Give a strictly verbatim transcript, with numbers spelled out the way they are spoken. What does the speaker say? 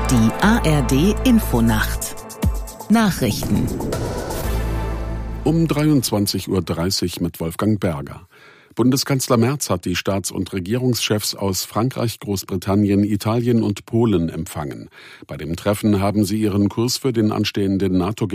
Die A R D-Infonacht Nachrichten um dreiundzwanzig Uhr dreißig mit Wolfgang Berger. Bundeskanzler Merz hat die Staats- und Regierungschefs aus Frankreich, Großbritannien, Italien und Polen empfangen. Bei dem Treffen haben sie ihren Kurs für den anstehenden NATO